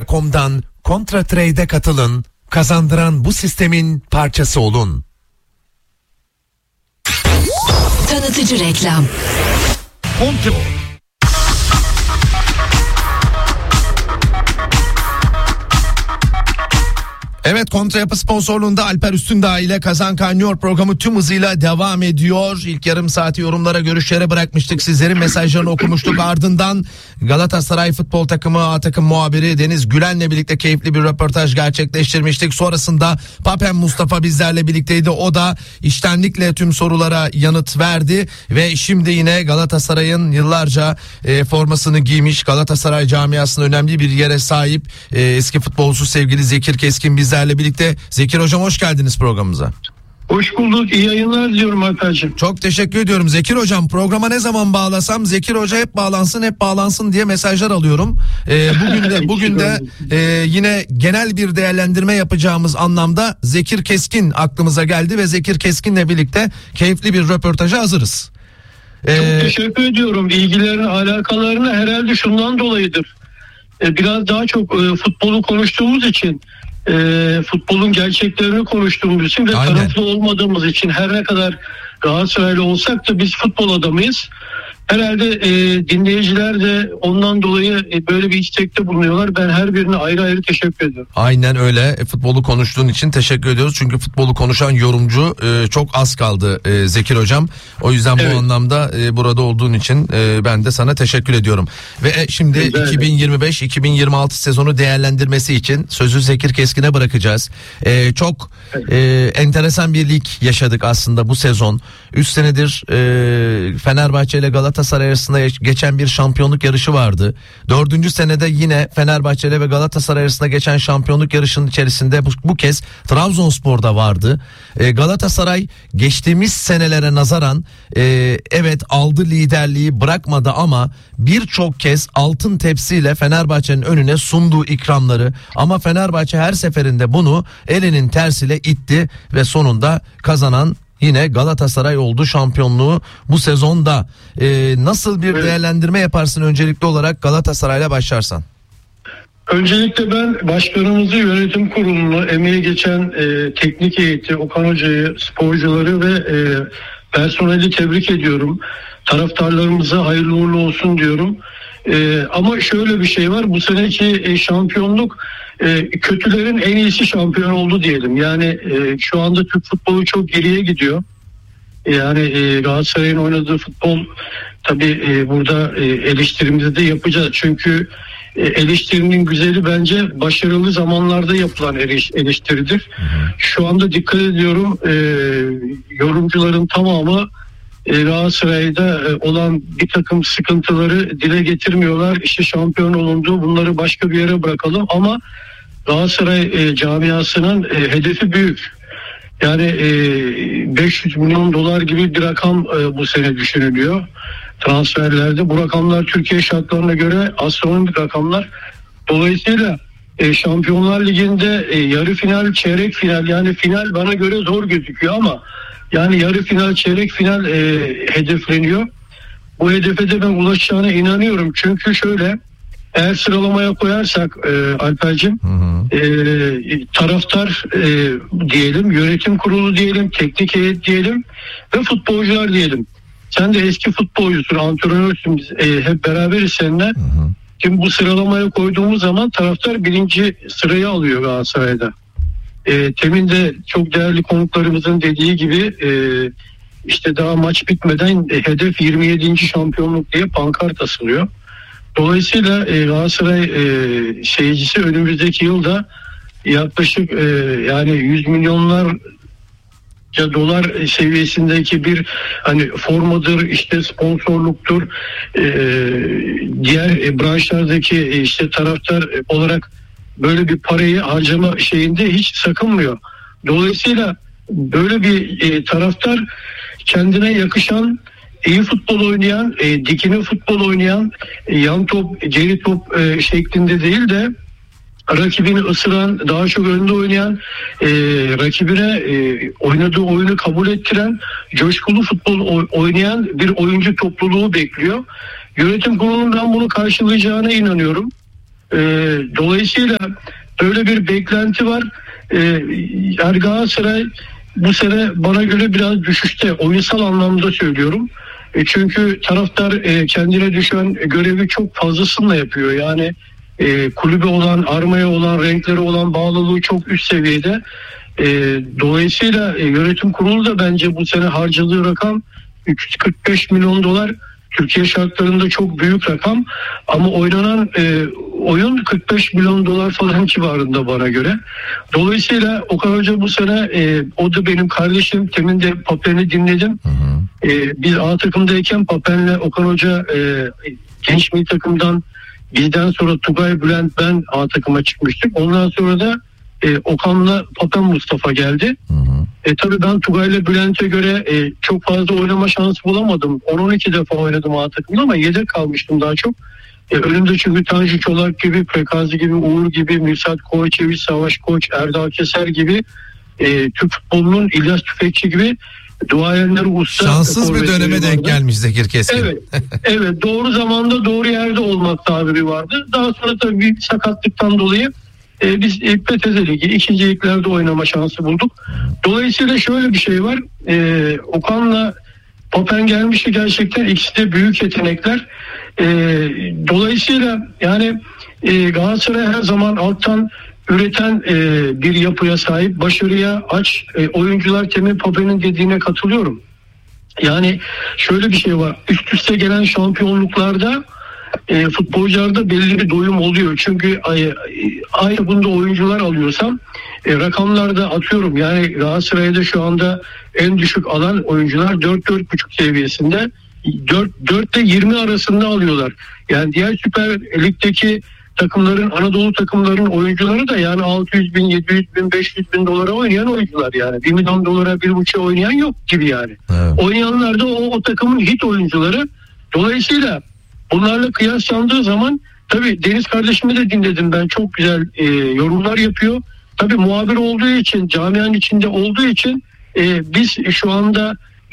Kontra.com'dan Kontratrade'e katılın, kazandıran bu sistemin parçası olun. Tanıtıcı reklam. Kontra. Evet, Kontra Yapı sponsorluğunda Alper Üstündağ ile Kazan Kaynıyor programı tüm hızıyla devam ediyor. İlk yarım saati yorumlara, görüşlere bırakmıştık. Sizlerin mesajlarını okumuştuk. Ardından Galatasaray futbol takımı A takım muhabiri Deniz Gülen'le birlikte keyifli bir röportaj gerçekleştirmiştik. Sonrasında Papen Mustafa bizlerle birlikteydi. O da içtenlikle tüm sorulara yanıt verdi ve şimdi yine Galatasaray'ın yıllarca formasını giymiş, Galatasaray camiasının önemli bir yere sahip eski futbolcusu sevgili Zekir Keskin bizlerle birlikte. Zekir hocam, hoş geldiniz programımıza. Hoş bulduk. İyi yayınlar diliyorum Alper'cim. Çok teşekkür ediyorum Zekir hocam. Programa ne zaman bağlasam Zekir Hoca hep bağlansın diye mesajlar alıyorum. Bugün de yine genel bir değerlendirme yapacağımız anlamda Zekir Keskin aklımıza geldi ve Zekir Keskin'le birlikte keyifli bir röportaja hazırız. Çok teşekkür ediyorum. İlgilerini, alakalarını herhalde şundan dolayıdır. Biraz daha çok futbolu konuştuğumuz için, futbolun gerçeklerini konuştuğumuz için ve taraflı olmadığımız için, her ne kadar Galatasaraylı olsak da biz futbol adamıyız. Herhalde dinleyiciler de ondan dolayı böyle bir istekte bulunuyorlar. Ben her birine ayrı ayrı teşekkür ediyorum. Aynen öyle. Futbolu konuştuğun için teşekkür ediyoruz. Çünkü futbolu konuşan yorumcu çok az kaldı Zekir hocam. O yüzden bu anlamda burada olduğun için ben de sana teşekkür ediyorum. Ve şimdi 2025-2026 sezonu değerlendirmesi için sözü Zekir Keskin'e bırakacağız. Çok enteresan bir lig yaşadık aslında bu sezon. 3 senedir Fenerbahçe ile Galatasaray arasında geçen bir şampiyonluk yarışı vardı. 4. senede yine Fenerbahçe ile ve Galatasaray arasında geçen şampiyonluk yarışının içerisinde bu kez Trabzonspor'da vardı. Galatasaray geçtiğimiz senelere nazaran evet aldı liderliği, bırakmadı ama birçok kez altın tepsiyle Fenerbahçe'nin önüne sunduğu ikramları, ama Fenerbahçe her seferinde bunu elinin tersiyle itti ve sonunda kazanan yine Galatasaray oldu şampiyonluğu bu sezonda. Nasıl bir değerlendirme yaparsın öncelikli olarak, Galatasaray'la başlarsan? Öncelikle ben başkanımızı, yönetim kurulunu, emeği geçen teknik heyeti, Okan Hoca'yı, sporcuları ve personeli tebrik ediyorum. Taraftarlarımıza hayırlı uğurlu olsun diyorum. Ama şöyle bir şey var, bu seneki şampiyonluk kötülerin en iyisi şampiyon oldu diyelim. Yani şu anda Türk futbolu çok geriye gidiyor. Yani Galatasaray'ın oynadığı futbol, tabii burada eleştirimizi de yapacağız. Çünkü eleştirinin güzeli bence başarılı zamanlarda yapılan eleştiridir. Şu anda dikkat ediyorum, yorumcuların tamamı Galatasaray'da olan bir takım sıkıntıları dile getirmiyorlar. İşte şampiyon olundu, bunları başka bir yere bırakalım, ama Galatasaray camiasının hedefi büyük. Yani 500 milyon dolar gibi bir rakam bu sene düşünülüyor transferlerde. Bu rakamlar Türkiye şartlarına göre astronomik rakamlar. Dolayısıyla Şampiyonlar Ligi'nde yarı final, çeyrek final, yani final bana göre zor gözüküyor ama yani yarı final, çeyrek final hedefleniyor. Bu hedefe de ben ulaşacağına inanıyorum. Çünkü şöyle, eğer sıralamaya koyarsak Alper'cim, taraftar diyelim, yönetim kurulu diyelim, teknik heyet diyelim ve futbolcular diyelim. Sen de eski futbolcusun, antrenörsün, biz hep beraberiz seninle. Şimdi bu sıralamaya koyduğumuz zaman taraftar 1. sırayı alıyor Galatasaray'da. Temin de çok değerli konuklarımızın dediği gibi işte daha maç bitmeden hedef 27. şampiyonluk diye pankart asılıyor. Dolayısıyla Galatasaray seyircisi önümüzdeki yılda yaklaşık yani 100 milyonlar dolar seviyesindeki bir hani formadır, işte sponsorluktur, diğer branşlardaki işte taraftar olarak böyle bir parayı harcama şeyinde hiç sakınmıyor. Dolayısıyla böyle bir taraftar kendine yakışan, iyi futbol oynayan, dikine futbol oynayan, yan top, geri top şeklinde değil de rakibini ısıran, daha çok önde oynayan, rakibine oynadığı oyunu kabul ettiren, coşkulu futbol oynayan bir oyuncu topluluğu bekliyor. Yönetim kurulundan bunu karşılayacağına inanıyorum. Dolayısıyla böyle bir beklenti var. Yani Galatasaray bu sene bana göre biraz düşüşte, oyunsal anlamda söylüyorum. Çünkü taraftar kendine düşen görevi çok fazlasıyla yapıyor. Yani kulübe olan, armaya olan, renklere olan bağlılığı çok üst seviyede. Dolayısıyla yönetim kurulu da bence bu sene harcadığı rakam 345 milyon dolar. Türkiye şartlarında çok büyük rakam ama oynanan oyun 45 milyon dolar falan civarında bana göre. Dolayısıyla Okan Hoca bu sene, o da benim kardeşim, temin de Papen'i dinledim. Biz A takımdayken Papen'le Okan Hoca genç milli takımdan, bizden sonra Tugay, Bülent, ben A takıma çıkmıştık. Ondan sonra da Okan'la Papen, Mustafa geldi. Tabii ben Tugay'la Bülent'e göre çok fazla oynama şansı bulamadım. 10-12 defa oynadım A takımda ama yedek kalmıştım daha çok. Önümde çünkü Tanju Çolak gibi, Prekazi gibi, Uğur gibi, Mirsat Kovaçeviç, Savaş Koç, Erdal Keser gibi, Türk futbolunun İlyas Tüfekçi gibi duayenler, usta. Şanssız bir döneme denk gelmiş Zekir Keskin. Evet, evet, doğru zamanda doğru yerde olmak tabiri vardı. Daha sonra tabii bir sakatlıktan dolayı biz PTT Ligi, ikinci liglerde oynama şansı bulduk. Dolayısıyla şöyle bir şey var. Okan'la Papen gelmişti, gerçekten ikisi de büyük yetenekler. Dolayısıyla yani Galatasaray her zaman alttan üreten bir yapıya sahip, başarıya aç oyuncular. Temin Papen'in dediğine katılıyorum. Yani şöyle bir şey var. Üst üste gelen şampiyonluklarda futbolcularda belli bir doyum oluyor. Çünkü aynı bunda oyuncular alıyorsam rakamlarda atıyorum. Yani Galatasaray'da şu anda en düşük alan oyuncular 4-4,5 seviyesinde. 4 ile 20 arasında alıyorlar. Yani diğer Süper Lig'deki takımların, Anadolu takımlarının oyuncuları da yani 600 bin, 700 bin, 500 bin dolara oynayan oyuncular yani. 1 milyon dolara, 1,5'a oynayan yok gibi yani. Evet. Oynayanlar da o takımın hit oyuncuları. Dolayısıyla bunlarla kıyaslandığı zaman tabii Deniz kardeşimi de dinledim ben. Çok güzel yorumlar yapıyor. Tabii muhabir olduğu için, camianın içinde olduğu için biz şu anda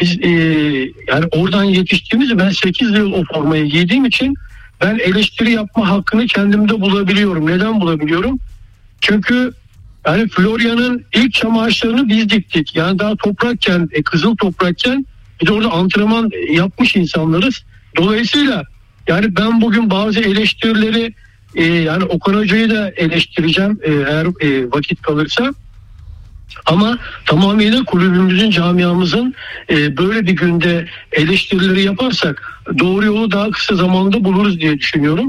yani oradan yetiştiğimiz, ben 8 yıl o formayı giydiğim için ben eleştiri yapma hakkını kendimde bulabiliyorum. Neden bulabiliyorum? Çünkü yani Florya'nın ilk çam ağaçlarını biz diktik. Yani daha toprakken, kızıl toprakken biz orada antrenman yapmış insanlarız. Dolayısıyla yani ben bugün bazı eleştirileri yani Okan Hoca'yı da eleştireceğim eğer vakit kalırsa. Ama tamamıyla kulübümüzün, camiamızın böyle bir günde eleştirileri yaparsak doğru yolu daha kısa zamanda buluruz diye düşünüyorum.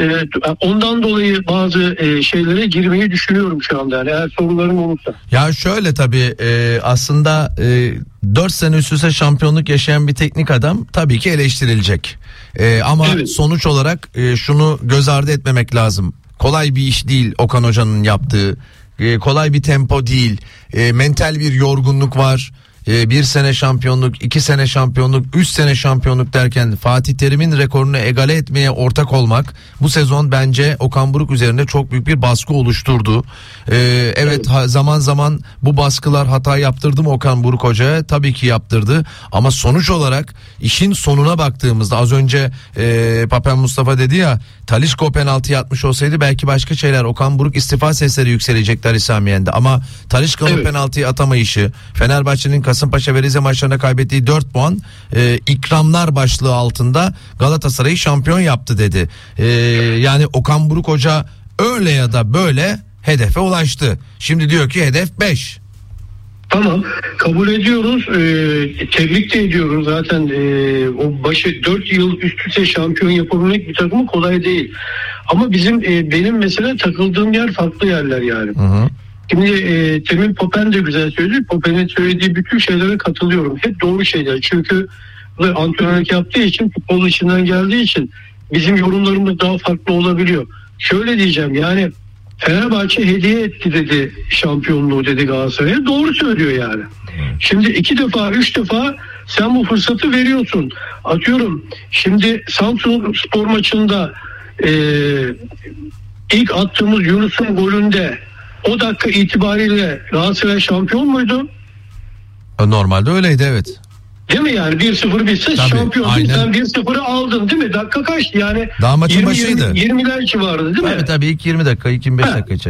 Ondan dolayı bazı şeylere girmeyi düşünüyorum şu anda. Yani eğer soruların olursa. Ya şöyle tabii aslında 4 sene üst üste şampiyonluk yaşayan bir teknik adam tabii ki eleştirilecek. Ama evet, sonuç olarak şunu göz ardı etmemek lazım. Kolay bir iş değil Okan Hoca'nın yaptığı. Kolay bir tempo değil. Mental bir yorgunluk var. 1 sene şampiyonluk, 2 sene şampiyonluk, 3 sene şampiyonluk derken Fatih Terim'in rekorunu egale etmeye ortak olmak bu sezon bence Okan Buruk üzerinde çok büyük bir baskı oluşturdu. Evet, zaman zaman bu baskılar hata yaptırdı mı Okan Buruk Hoca'ya? Tabii ki yaptırdı ama sonuç olarak işin sonuna baktığımızda az önce Papen Mustafa dedi ya, Talisca penaltıyı atmış olsaydı belki başka şeyler, Okan Buruk istifa sesleri yükselecekti Ali Sami Yen'de ama Talisca'nın penaltıyı atamayışı, Fenerbahçe'nin Kasımpaşa ve Rize maçlarına kaybettiği 4 puan ikramlar başlığı altında Galatasaray'ı şampiyon yaptı dedi. Yani Okan Buruk Hoca öyle ya da böyle hedefe ulaştı. Şimdi diyor ki hedef 5. Tamam, kabul ediyoruz. Tebrik de ediyoruz. Zaten o başı 4 yıl üst üste şampiyon yapabilmek bir takımı kolay değil. Ama benim mesela takıldığım yer farklı yerler yani. Hı. Şimdi Temin Papen de güzel söyledi. Papen'in söylediği bütün şeylere katılıyorum. Hep doğru şeyler. Çünkü antrenörlük yaptığı için, futbol içinden geldiği için bizim yorumlarımız daha farklı olabiliyor. Şöyle diyeceğim, yani Fenerbahçe hediye etti dedi şampiyonluğu dedi Galatasaray'a. Doğru söylüyor yani. Şimdi 2 defa 3 defa sen bu fırsatı veriyorsun. Atıyorum şimdi Samsun Spor maçında ilk attığımız Yunus'un golünde o dakika itibariyle Galatasaray şampiyon muydu? Normalde öyleydi, evet. Değil mi yani 1-0 bitse Tabii, şampiyonsun, aynen. sen 1-0'ı aldın değil mi? Dakika kaçtı yani? Daha maçın başıydı. 20'ler civarında değil mi? Tabii ilk 20 dakika, ilk 25 Ha. dakika